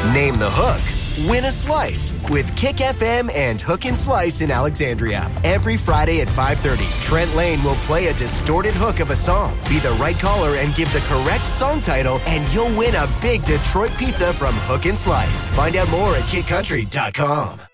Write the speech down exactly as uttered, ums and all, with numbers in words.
Name the hook. Win a slice with Kick F M and Hook and Slice in Alexandria. Every Friday at five thirty, Trent Lane will play a distorted hook of a song. Be the right caller and give the correct song title, and you'll win a big Detroit pizza from Hook and Slice. Find out more at kick country dot com.